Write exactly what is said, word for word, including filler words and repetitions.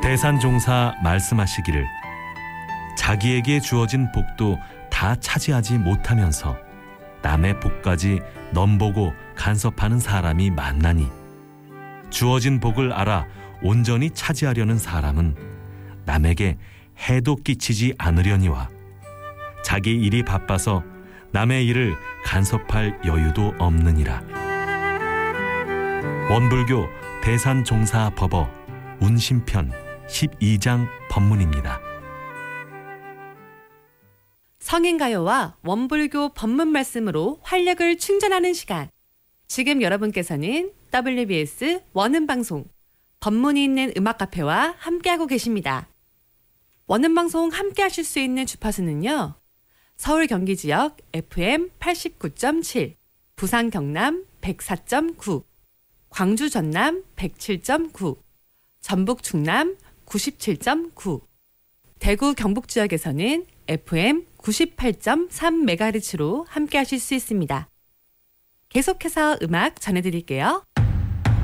대산종사 말씀하시기를 자기에게 주어진 복도 다 차지하지 못하면서 남의 복까지 넘보고 간섭하는 사람이 많나니 주어진 복을 알아 온전히 차지하려는 사람은 남에게 해도 끼치지 않으려니와 자기 일이 바빠서 남의 일을 간섭할 여유도 없느니라. 원불교 대산종사법어 운심편 십이 장 법문입니다. 성인가요와 원불교 법문 말씀으로 활력을 충전하는 시간. 지금 여러분께서는 더블유비에스 원음방송 법문이 있는 음악카페와 함께하고 계십니다. 원음방송 함께하실 수 있는 주파수는요. 서울 경기 지역 에프엠 팔십구 점 칠, 부산 경남 백사 점 구, 광주 전남 백칠 점 구, 전북 충남 구십칠 점 구, 대구 경북 지역에서는 에프엠 구십팔 점 삼 메가헤르츠로 함께하실 수 있습니다. 계속해서 음악 전해드릴게요.